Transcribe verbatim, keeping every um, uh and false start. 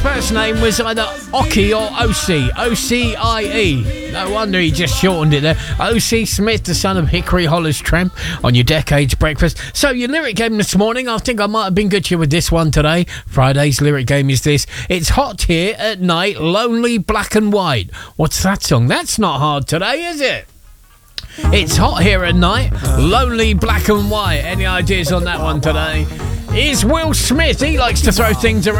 first name was either Okie or O C. O C I E. No wonder he just shortened it there. O C Smith, the son of Hickory Hollis Tramp, on your Decades Breakfast. So your lyric game this morning, I think I might have been good to you with this one today. Friday's lyric game is this. It's hot here at night, lonely, black and white. What's that song? That's not hard today, is it? It's hot here at night, lonely, black and white. Any ideas on that one today? Is Will Smith. He likes to throw things around.